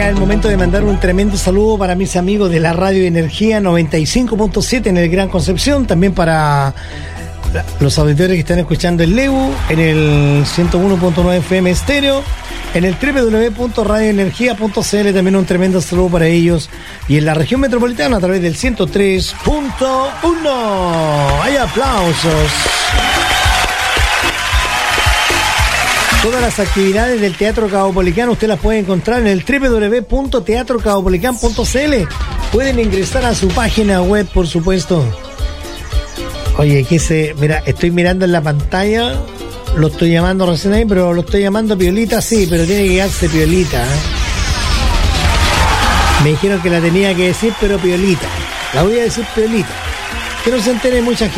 llega el momento de mandar un tremendo saludo para mis amigos de la Radio Energía 95.7 en el Gran Concepción, también para los auditores que están escuchando el Leu en el 101.9 FM estéreo, en el www.radioenergia.cl, también un tremendo saludo para ellos, y en la región metropolitana a través del 103.1. ¡Hay aplausos! Todas las actividades del Teatro Caupolicán usted las puede encontrar en el www.teatrocaupolicán.cl. Pueden ingresar a su página web, por supuesto. Oye, mira, estoy mirando en la pantalla, lo estoy llamando recién ahí, pero lo estoy llamando Piolita, sí, pero tiene que quedarse Piolita, ¿eh? Me dijeron que la tenía que decir, pero Piolita. La voy a decir Piolita. Que no se entere mucha gente.